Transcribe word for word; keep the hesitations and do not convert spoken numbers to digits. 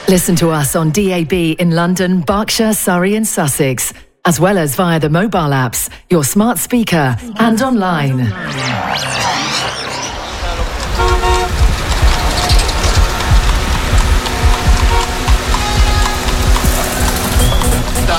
Listen to us on D A B in London, Berkshire, Surrey and Sussex, as well as via the mobile apps, your smart speaker and online.